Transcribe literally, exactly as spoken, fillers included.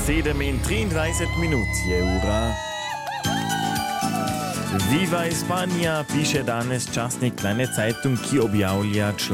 sedem in triindvajset minut je ura. Viva Espanja, piše danes časnik Kleine Zeitung, ki objavlja članek